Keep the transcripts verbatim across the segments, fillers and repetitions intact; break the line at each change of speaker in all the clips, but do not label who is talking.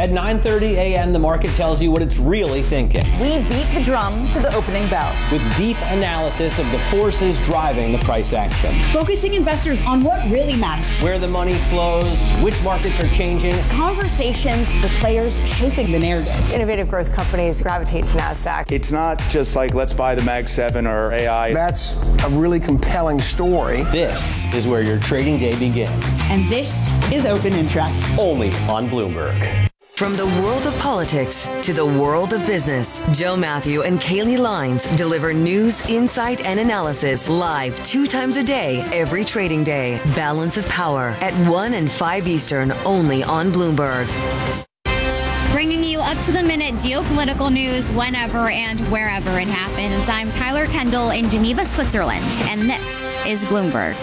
At nine thirty a.m., the market tells you what it's really thinking.
We beat the drum to the opening bell.
With deep analysis of the forces driving the price action.
Focusing investors on what really matters.
Where the money flows, which markets are changing.
Conversations with players shaping the narrative.
Innovative growth companies gravitate to NASDAQ.
It's not just like, let's buy the Mag seven or A I.
That's a really compelling story.
This is where your trading day begins.
And this is Open Interest.
Only on Bloomberg.
From the world of politics to the world of business, Joe Matthew and Kaylee Lines deliver news, insight, and analysis live two times a day, every trading day. Balance of Power at one and five Eastern, only on Bloomberg.
Bringing you up-to-the-minute geopolitical news whenever and wherever it happens. I'm Tyler Kendall in Geneva, Switzerland, and this is Bloomberg.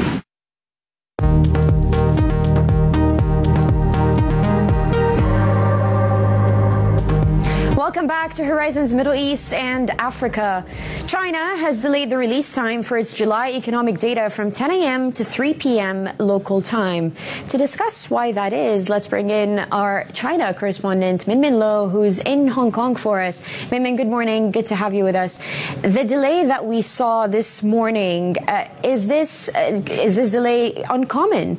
Welcome back to Horizons Middle East and Africa. China has delayed the release time for its July economic data from ten a.m. to three p.m. local time. To discuss why that is, let's bring in our China correspondent, Minmin Lo, who's in Hong Kong for us. Minmin, good morning. Good to have you with us. The delay that we saw this morning, uh, is this uh, is this delay uncommon?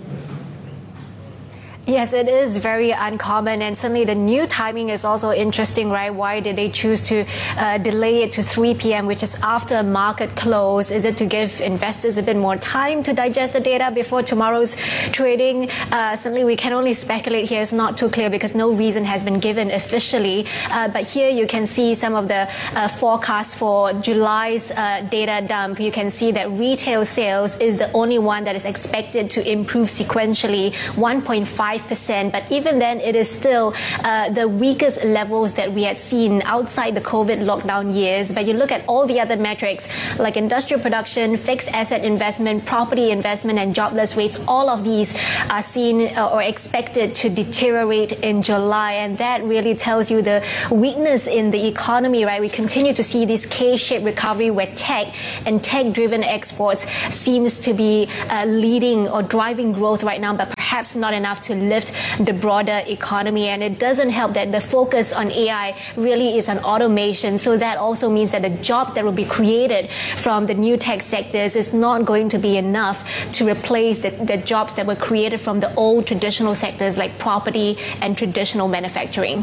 Yes, it is very uncommon, and certainly the new timing is also interesting, right? Why did they choose to uh, delay it to three p.m., which is after market close? Is it to give investors a bit more time to digest the data before tomorrow's trading? Uh, certainly we can only speculate here. It's not too clear because no reason has been given officially. Uh, but here you can see some of the uh, forecasts for July's uh, data dump. You can see that retail sales is the only one that is expected to improve sequentially, one point five percent, but even then it is still uh, the weakest levels that we had seen outside the COVID lockdown years. But you look at all the other metrics like industrial production, fixed asset investment, property investment, and jobless rates, all of these are seen uh, or expected to deteriorate in July, and that really tells you the weakness in the economy, right? We continue to see this K-shaped recovery where tech and tech-driven exports seems to be uh, leading or driving growth right now, but perhaps not enough to lift the broader economy. And it doesn't help that the focus on A I really is on automation. So that also means that the jobs that will be created from the new tech sectors is not going to be enough to replace the, the jobs that were created from the old traditional sectors like property and traditional manufacturing.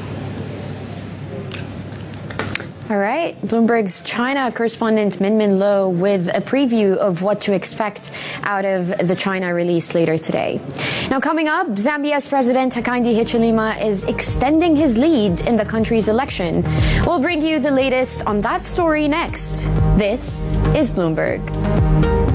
All right. Bloomberg's China correspondent Minmin Lo with a preview of what to expect out of the China release later today. Now, coming up, Zambia's President Hakainde Hichilema is extending his lead in the country's election. We'll bring you the latest on that story next. This is Bloomberg.